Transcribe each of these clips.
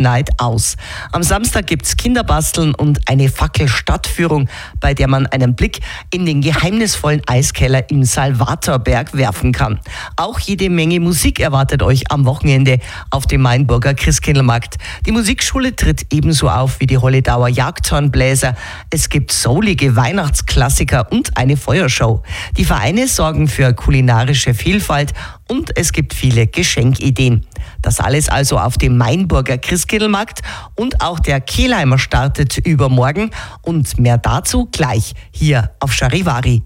Night aus. Am Samstag gibt's Kinderbasteln und eine Fackelstadtführung, bei der man einen Blick in den geheimnisvollen Eiskeller im Salvatorberg werfen kann. Auch jede Menge Musik erwartet euch am Wochenende auf dem Mainburger Christkindlmarkt. Die Musikschule tritt ebenso auf wie die Holledauer Jagdhornbläser. Es gibt soulige Weihnachtsklassiker und eine Feuershow. Die Vereine sorgen für kulinarische Vielfalt und es gibt viele Geschenkideen. Das alles also auf dem Mainburger Christkindlmarkt und auch der Kelheimer startet übermorgen und mehr dazu gleich hier auf Charivari.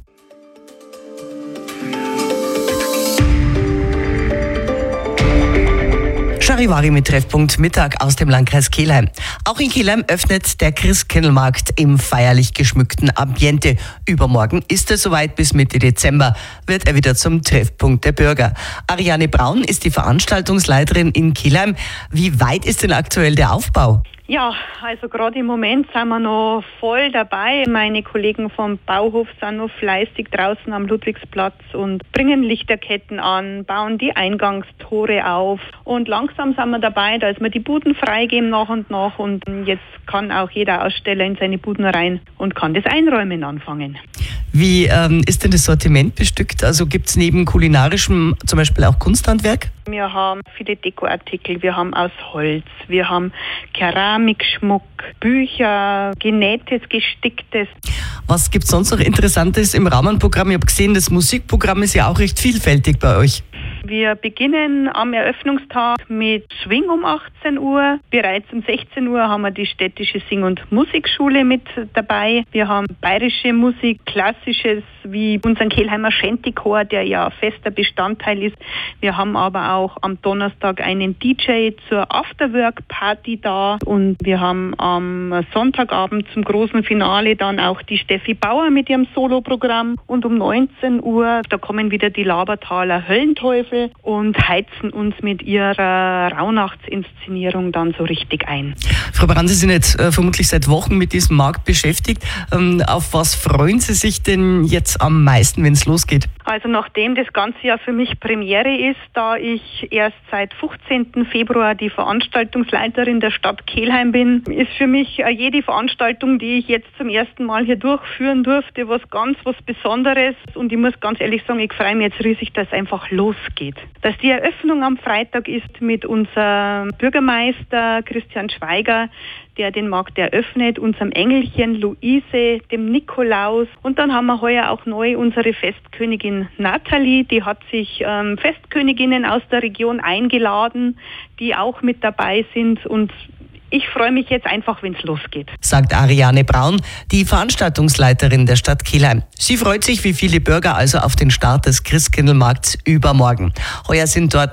Charivari mit Treffpunkt Mittag aus dem Landkreis Kelheim. Auch in Kelheim öffnet der Christkindlmarkt im feierlich geschmückten Ambiente. Übermorgen ist es soweit, bis Mitte Dezember wird er wieder zum Treffpunkt der Bürger. Ariane Braun ist die Veranstaltungsleiterin in Kelheim. Wie weit ist denn aktuell der Aufbau? Ja, also gerade im Moment sind wir noch voll dabei. Meine Kollegen vom Bauhof sind noch fleißig draußen am Ludwigsplatz und bringen Lichterketten an, bauen die Eingangstore auf. Und langsam sind wir dabei, dass wir die Buden freigeben nach und nach. Und jetzt kann auch jeder Aussteller in seine Buden rein und kann das Einräumen anfangen. Wie ist denn das Sortiment bestückt? Also gibt es neben kulinarischem zum Beispiel auch Kunsthandwerk? Wir haben viele Dekoartikel, wir haben aus Holz, wir haben Keramikschmuck, Bücher, genähtes, gesticktes. Was gibt es sonst noch Interessantes im Rahmenprogramm? Ich habe gesehen, das Musikprogramm ist ja auch recht vielfältig bei euch. Wir beginnen am Eröffnungstag mit Swing um 18 Uhr. Bereits um 16 Uhr haben wir die städtische Sing- und Musikschule mit dabei. Wir haben bayerische Musik, klassisches wie unseren Kelheimer Shantychor, der ja fester Bestandteil ist. Wir haben aber auch am Donnerstag einen DJ zur Afterwork-Party da und wir haben am Sonntagabend zum großen Finale dann auch die Steffi Bauer mit ihrem Soloprogramm und um 19 Uhr, da kommen wieder die Labertaler Höllenteufel und heizen uns mit ihrer Rauhnachts-Inszenierung dann so richtig ein. Frau Brand, Sie sind jetzt vermutlich seit Wochen mit diesem Markt beschäftigt. Auf was freuen Sie sich denn jetzt am meisten, wenn es losgeht? Also nachdem das ganze Jahr für mich Premiere ist, da ich erst seit 15. Februar die Veranstaltungsleiterin der Stadt Kelheim bin, ist für mich jede Veranstaltung, die ich jetzt zum ersten Mal hier durchführen durfte, was Besonderes. Und ich muss ganz ehrlich sagen, ich freue mich jetzt riesig, dass es einfach losgeht. Dass die Eröffnung am Freitag ist mit unserem Bürgermeister Christian Schweiger, der den Markt eröffnet, unserem Engelchen Luise, dem Nikolaus. Und dann haben wir heuer auch neu unsere Festkönigin Nathalie, die hat sich Festköniginnen aus der Region eingeladen, die auch mit dabei sind und ich freue mich jetzt einfach, wenn es losgeht. Sagt Ariane Braun, die Veranstaltungsleiterin der Stadt Kelheim. Sie freut sich wie viele Bürger also auf den Start des Christkindlmarkts übermorgen. Heuer sind dort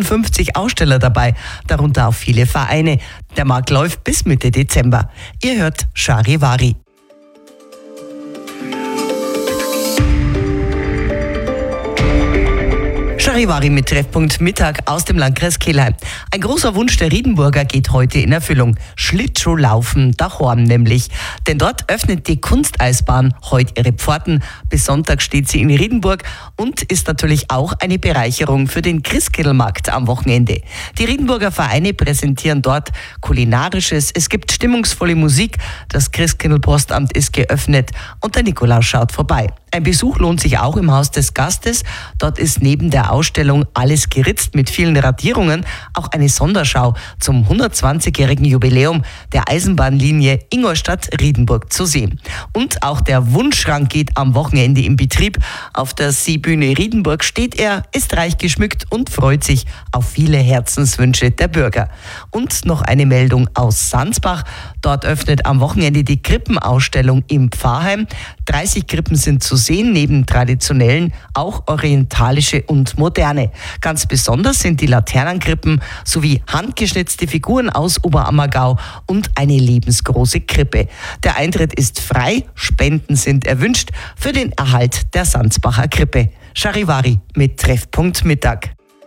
55 Aussteller dabei, darunter auch viele Vereine. Der Markt läuft bis Mitte Dezember. Ihr hört Charivari. Charivari mit Treffpunkt Mittag aus dem Landkreis Kelheim. Ein großer Wunsch der Riedenburger geht heute in Erfüllung. Schlittschuhlaufen daheim nämlich. Denn dort öffnet die Kunsteisbahn heute ihre Pforten. Bis Sonntag steht sie in Riedenburg und ist natürlich auch eine Bereicherung für den Christkindlmarkt am Wochenende. Die Riedenburger Vereine präsentieren dort Kulinarisches. Es gibt stimmungsvolle Musik. Das Christkindlpostamt ist geöffnet und der Nikolaus schaut vorbei. Ein Besuch lohnt sich auch im Haus des Gastes. Dort ist neben der Ausstellung Alles geritzt mit vielen Radierungen auch eine Sonderschau zum 120-jährigen Jubiläum der Eisenbahnlinie Ingolstadt-Riedenburg zu sehen. Und auch der Wunschschrank geht am Wochenende in Betrieb. Auf der Seebühne Riedenburg steht er, ist reich geschmückt und freut sich auf viele Herzenswünsche der Bürger. Und noch eine Meldung aus Sansbach. Dort öffnet am Wochenende die Krippenausstellung im Pfarrheim. 30 Krippen sind zu sehen, neben traditionellen auch orientalische und moderne. Ganz besonders sind die Laternenkrippen sowie handgeschnitzte Figuren aus Oberammergau und eine lebensgroße Krippe. Der Eintritt ist frei, Spenden sind erwünscht für den Erhalt der Sansbacher Krippe. Charivari mit Treffpunkt Mittag.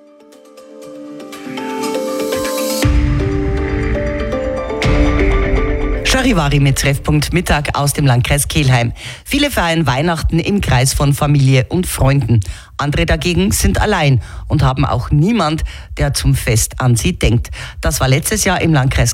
Charivari mit Treffpunkt Mittag aus dem Landkreis Kelheim. Viele feiern Weihnachten im Kreis von Familie und Freunden. Andere dagegen sind allein und haben auch niemand, der zum Fest an sie denkt. Das war letztes Jahr im Landkreis